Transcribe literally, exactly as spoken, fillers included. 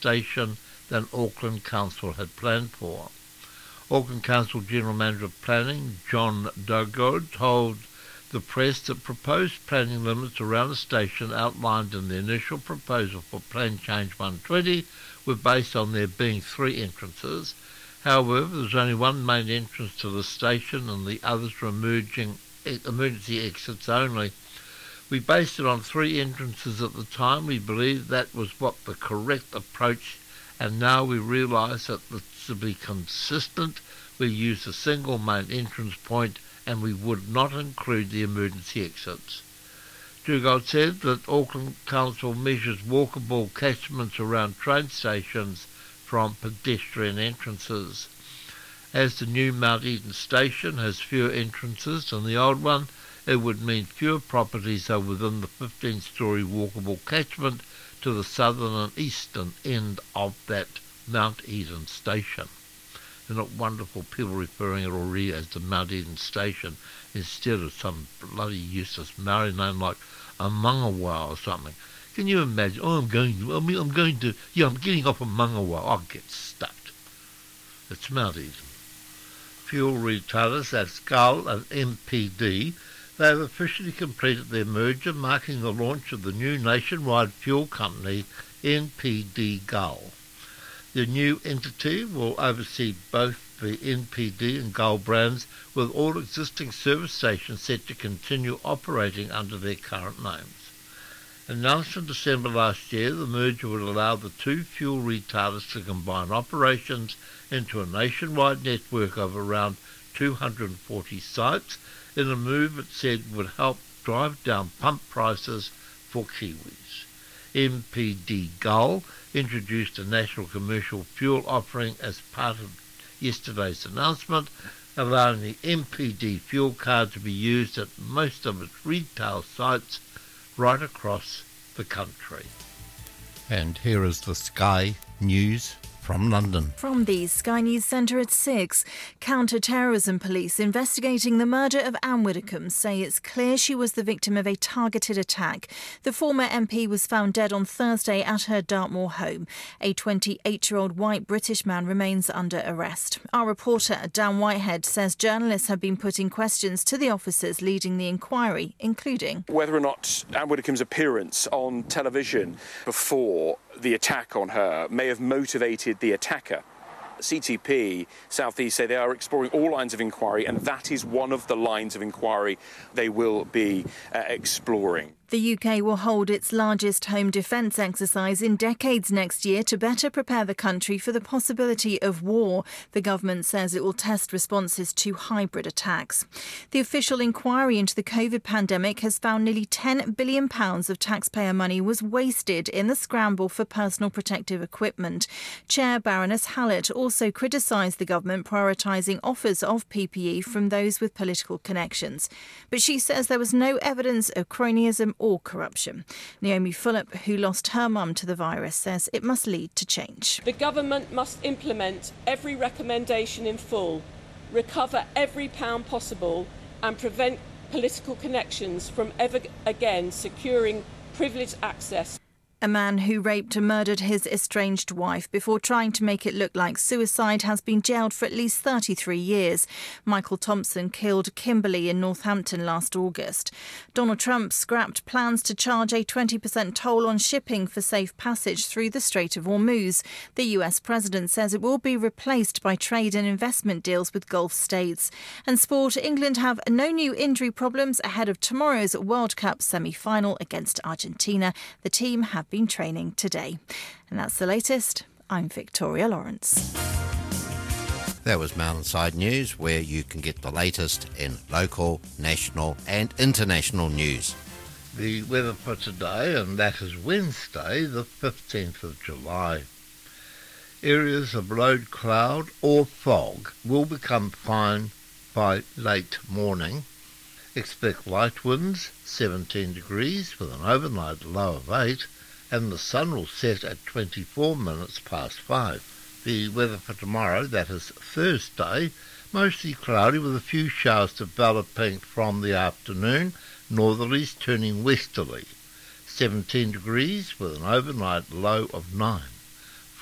station than Auckland Council had planned for. Auckland Council General Manager of Planning, John Dugard, told the press that proposed planning limits around the station outlined in the initial proposal for Plan Change one twenty were based on there being three entrances. However, there's only one main entrance to the station and the others were emerging, emergency exits only. We based it on three entrances at the time. We believed that was what the correct approach, and now we realise that to be consistent, we used a single main entrance point and we would not include the emergency exits. Dugard said that Auckland Council measures walkable catchments around train stations from pedestrian entrances. As the new Mount Eden station has fewer entrances than the old one, it would mean fewer properties are within the fifteen-storey walkable catchment to the southern and eastern end of that Mount Eden station. They're not wonderful people referring it already as the Mount Eden station instead of some bloody useless Maori name like a Mangawa or something. Can you imagine? Oh, I'm going to, I mean, I'm going to, yeah, I'm getting off of Mangawa. I'll get stuffed. It's Mount Eden. Fuel retailers, that's Gull and M P D, they have officially completed their merger, marking the launch of the new nationwide fuel company, N P D Gull. The new entity will oversee both the N P D and Gull brands, with all existing service stations set to continue operating under their current names. Announced in December last year, the merger would allow the two fuel retailers to combine operations into a nationwide network of around two hundred forty sites, in a move it said would help drive down pump prices for Kiwis. M P D Gull introduced a national commercial fuel offering as part of yesterday's announcement, allowing the M P D fuel card to be used at most of its retail sites right across the country. And here is the Sky News from London. From the Sky News Centre at six, counter-terrorism police investigating the murder of Anne Widdecombe say it's clear she was the victim of a targeted attack. The former M P was found dead on Thursday at her Dartmoor home. A twenty-eight-year-old white British man remains under arrest. Our reporter, Dan Whitehead, says journalists have been putting questions to the officers leading the inquiry, including whether or not Anne Widdecombe's appearance on television before the attack on her may have motivated the attacker. C T P South East say they are exploring all lines of inquiry, and that is one of the lines of inquiry they will be uh, exploring. The U K will hold its largest home defence exercise in decades next year to better prepare the country for the possibility of war. The government says it will test responses to hybrid attacks. The official inquiry into the COVID pandemic has found nearly ten billion pounds of taxpayer money was wasted in the scramble for personal protective equipment. Chair Baroness Hallett also criticised the government prioritising offers of P P E from those with political connections. But she says there was no evidence of cronyism or corruption. Naomi Phillip, who lost her mum to the virus, says it must lead to change. The government must implement every recommendation in full, recover every pound possible, and prevent political connections from ever again securing privileged access. A man who raped and murdered his estranged wife before trying to make it look like suicide has been jailed for at least thirty-three years. Michael Thompson killed Kimberly in Northampton last August. Donald Trump scrapped plans to charge a twenty percent toll on shipping for safe passage through the Strait of Hormuz. The U S president says it will be replaced by trade and investment deals with Gulf states. And sport, England have no new injury problems ahead of tomorrow's World Cup semi-final against Argentina. The team have been training today. And that's the latest. I'm Victoria Lawrence. That was Mountainside News, where you can get the latest in local, national and international news. The weather for today, and that is Wednesday, the fifteenth of July. Areas of low cloud or fog will become fine by late morning. Expect light winds, seventeen degrees, with an overnight low of eight, and the sun will set at twenty-four minutes past five. The weather for tomorrow, that is Thursday, mostly cloudy with a few showers developing from the afternoon, northerlies turning westerly. seventeen degrees with an overnight low of nine.